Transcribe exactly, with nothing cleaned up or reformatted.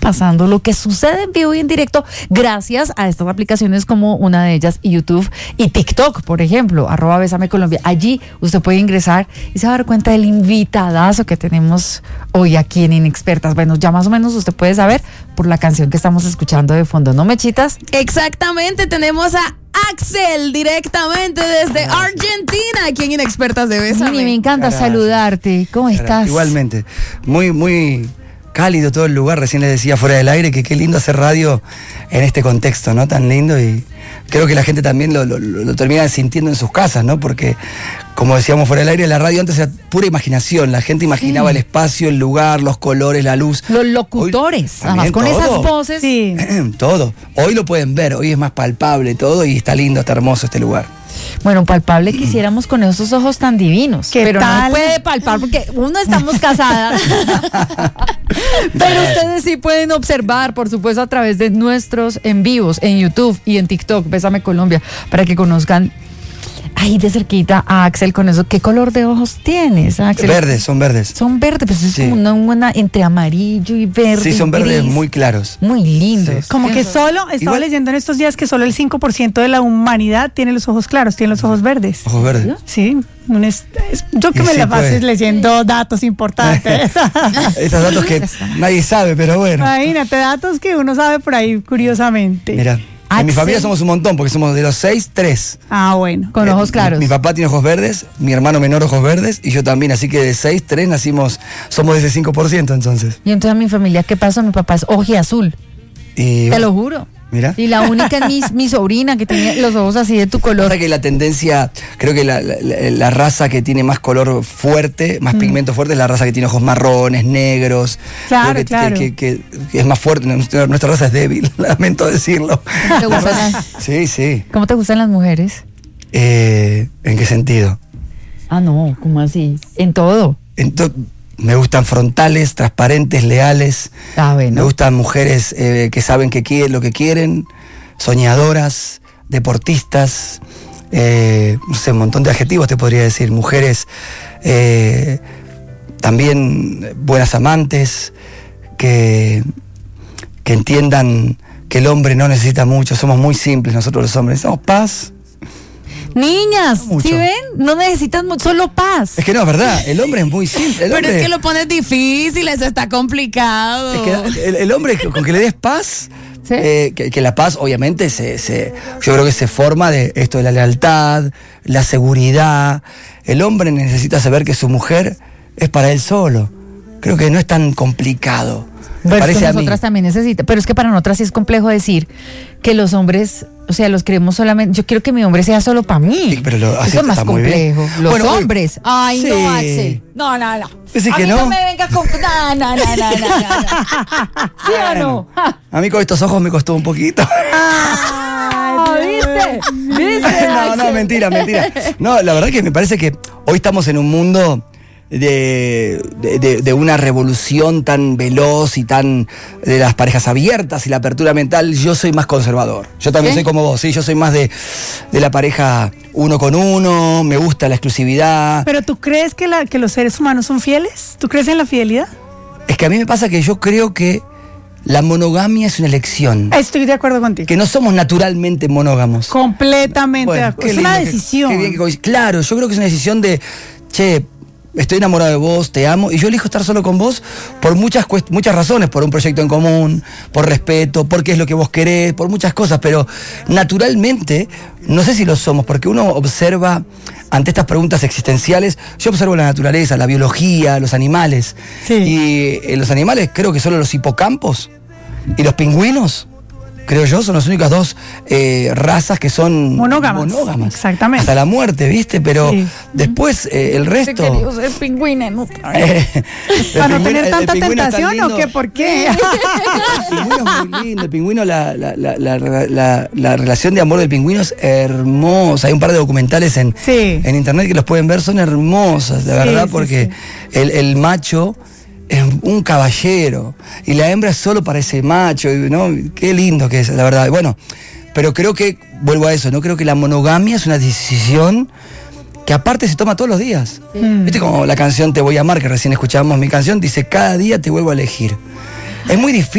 pasando, lo que sucede en vivo y en directo, gracias a estas aplicaciones como una de ellas, YouTube y TikTok, por ejemplo, arroba Bésame Colombia. Allí usted puede ingresar y se va a dar cuenta del invitadazo que tenemos hoy aquí en Inexpertas. Bueno, ya más o menos usted puede saber por la canción que estamos escuchando de fondo, ¿no, Mechitas? Exactamente, tenemos a Axel directamente desde Argentina, aquí en Inexpertas de Bésame. Sí, me encanta Carajo. saludarte. ¿Cómo Carajo. estás? Igualmente. Muy, muy cálido todo el lugar. Recién les decía fuera del aire que qué lindo hacer radio en este contexto, ¿no? Tan lindo, y creo que la gente también lo, lo, lo termina sintiendo en sus casas, ¿no? Porque, como decíamos fuera del aire, la radio antes era pura imaginación. La gente imaginaba Sí. el espacio, el lugar, los colores, la luz. Los locutores, Hoy, además con también esas todo. voces. Sí. Todo. Hoy lo pueden ver, hoy es más palpable todo y está lindo, está hermoso este lugar. Bueno, palpable quisiéramos con esos ojos tan divinos. ¿Qué pero tal? no puede palpar porque uno estamos casadas. Pero ustedes sí pueden observar, por supuesto, a través de nuestros en vivos en YouTube y en TikTok, Bésame Colombia, para que conozcan ahí de cerquita a Axel con eso. ¿Qué color de ojos tienes, Axel? Verdes, son verdes. Son verdes, pues es Sí. como una, una entre amarillo y verde. Sí, son y verdes gris. muy claros. Muy lindos. Sí. Como que solo, estaba Igual- leyendo en estos días que solo el cinco por ciento de la humanidad tiene los ojos claros, tiene los ojos verdes. Ojos verdes. Sí, un es- es- yo que Y me sí, la pases pues. leyendo datos importantes. Esos datos que nadie sabe, pero bueno. Imagínate, datos que uno sabe por ahí curiosamente. Mira, en mi Axel. familia somos un montón, porque somos de los seis, tres. Ah, bueno. Con Eh, ojos claros. Mi, mi papá tiene ojos verdes, mi hermano menor ojos verdes, y yo también, así que de seis, tres nacimos, somos de ese cinco por ciento entonces. Y entonces a mi familia, ¿qué pasó? Mi papá es ojiazul. Y Te bueno, lo juro. Mira. Y la única es mi, mi sobrina que tiene los ojos así de tu color. Ahora que la tendencia, creo que la, la- la raza que tiene más color fuerte, más pigmento fuerte, es la raza que tiene ojos marrones, negros. Claro, Creo que, claro. Que, que- que es más fuerte. Nuestra, nuestra raza es débil, lamento decirlo. ¿Te gustan las- Sí, sí. ¿Cómo te gustan las mujeres? Eh, ¿En qué sentido? Ah, no, ¿cómo así? En todo. Ento- me gustan frontales, transparentes, leales. Ah, Me bueno. gustan mujeres eh, que saben que quieren lo que quieren, soñadoras, deportistas, eh, no sé, un montón de adjetivos te podría decir. Mujeres eh, también buenas amantes, que, que entiendan que el hombre no necesita mucho, somos muy simples nosotros los hombres, necesitamos paz. Niñas, No mucho. ¿sí ven? No necesitan mucho, solo paz. Es que no, es verdad, el hombre es muy simple. El Pero hombre- es que lo pones difícil, eso está complicado. Es que el, el hombre con que le des paz, Sí. eh, que, que la paz obviamente se, se, yo creo que se forma de esto de la lealtad, la seguridad. El hombre necesita saber que su mujer es para él solo. Creo que no es tan complicado. Me Pero es parece que a mí. nosotras también necesitamos. Pero es que para nosotras sí es complejo decir que los hombres, o sea, los queremos solamente. Yo quiero que mi hombre sea solo para mí. Sí, pero lo- así Eso es más está muy bien. complejo. Los Bueno, hoy- hombres. Ay, Sí. no, Axel. No, no, no. Pues sí a que mí no. no me venga con. No, no, no, no, no, no. ¿Sí o no? A mí con estos ojos me costó un poquito. Ah, ¿viste? ¿Viste? No, no, Axel? mentira, mentira. No, la verdad que me parece que hoy estamos en un mundo de, de, de- de una revolución tan veloz y tan de las parejas abiertas y la apertura mental. Yo soy más conservador. Yo también ¿Sí? soy como vos, sí, yo soy más de, de la pareja uno con uno, me gusta la exclusividad. Pero ¿tú crees que, la, que los seres humanos son fieles? ¿Tú crees en la fidelidad? Es que a mí me pasa que yo creo que la monogamia es una elección. Estoy de acuerdo contigo. Que no somos naturalmente monógamos. Completamente. de Bueno, acuerdo. qué es una lindo que- decisión. qué bien que coinc- claro, yo creo que es una decisión de, che, estoy enamorado de vos, te amo, y yo elijo estar solo con vos por muchas, cuest- muchas razones, por un proyecto en común, por respeto, porque es lo que vos querés, por muchas cosas, pero naturalmente, no sé si lo somos, porque uno observa ante estas preguntas existenciales, yo observo la naturaleza, la biología, los animales, Sí. y en los animales creo que solo los hipocampos y los pingüinos, creo yo, son las únicas dos eh, razas que son Monógamas. monógamas. Exactamente. Hasta la muerte, ¿viste? Pero Sí. después eh, el resto... Querido ser pingüina, no. Eh, el ¿Para no pingüino- tener el- el tanta pingüino es tan tentación o lindo. qué? ¿Por qué? El pingüino es muy lindo, el pingüino, la, la, la, la, la- la relación de amor del pingüino es hermosa. Hay un par de documentales en, Sí. en internet que los pueden ver, son hermosas, de Sí, verdad, sí, porque El, el macho es un caballero y la hembra es solo para ese macho, y, ¿no? Qué lindo que es, la verdad. Bueno, pero creo que, vuelvo a eso, no creo que la monogamia es una decisión que aparte se toma todos los días. ¿Viste como la canción Te voy a amar, que recién escuchábamos mi canción, dice, cada día te vuelvo a elegir? Es muy difícil.